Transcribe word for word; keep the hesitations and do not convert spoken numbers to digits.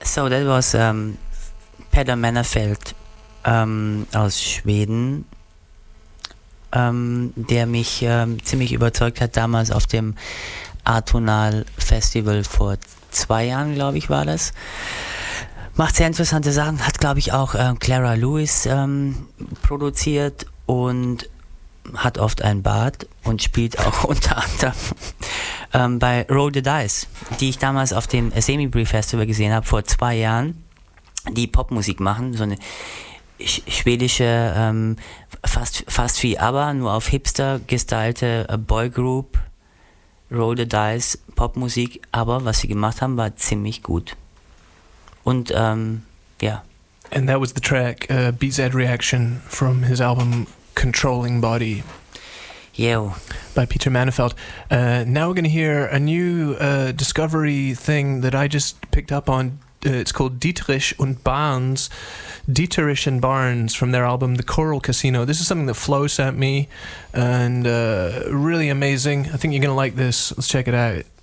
So that was um, Peter Mannerfeld um, aus Schweden, um, der mich um, ziemlich überzeugt hat damals auf dem Atonal Festival vor zwei Jahren, glaube ich, war das. Macht sehr interessante Sachen, hat, glaube ich, auch ähm, Clara Lewis ähm, produziert und hat oft einen Bart und spielt auch unter anderem ähm, bei Roll the Dice, die ich damals auf dem Semibri Festival gesehen habe, vor zwei Jahren, die Popmusik machen, so eine sch- schwedische, ähm, fast, fast wie ABBA, nur auf Hipster gestylte äh, Boygroup, Roll the Dice, Popmusik, aber was sie gemacht haben, war ziemlich gut. Und ähm, ja. And that was the track uh, B Z Reaction from his album Controlling Body. Yo. By Peter Mannerfeld. Uh, now we're going to hear a new uh, Discovery thing that I just picked up on. Uh, it's called Dietrich und Barnes. Dietrich and Barnes from their album The Coral Casino. This is something that Flo sent me and uh, really amazing. I think you're going to like this. Let's check it out.